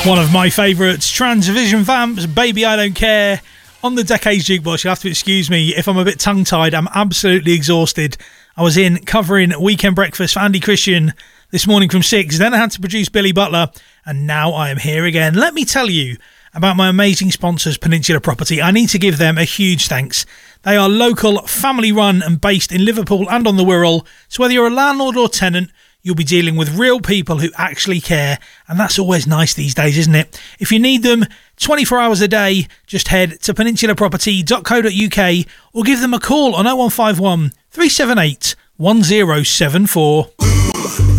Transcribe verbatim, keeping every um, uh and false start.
One of my favourites, Transvision Vamps, Baby I Don't Care, on the Decades Jukebox. You'll have to excuse me if I'm a bit tongue-tied. I'm absolutely exhausted. I was in covering Weekend Breakfast for Andy Christian this morning from six. Then I had to produce Billy Butler, and now I am here again. Let me tell you about my amazing sponsors, Peninsula Property. I need to give them a huge thanks. They are local, family-run and based in Liverpool and on the Wirral. So whether you're a landlord or tenant, you'll be dealing with real people who actually care, and that's always nice these days, isn't it? If you need them twenty-four hours a day, just head to peninsula property dot co dot uk or give them a call on oh one five one, three seven eight, one oh seven four.